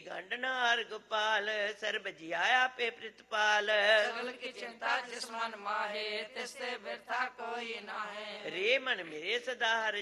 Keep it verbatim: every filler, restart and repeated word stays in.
ਗੰਡਨਾਰ ਗੋਪਾਲ ਸਰਬ ਜਿਆਇਆ ਪੇ ਪ੍ਰਿਤਪਾਲ ਸਗਲ ਕੀ ਚਿੰਤਾ ਜਿਸ ਮਨ ਮਾਹੇ ਤਿਸ ਤੇ ਬਿਰਥਾ ਕੋਈ ਨਾਹੇ ਰੇ ਮਨ ਮੇਰੇ ਸਦਾ ਹਰ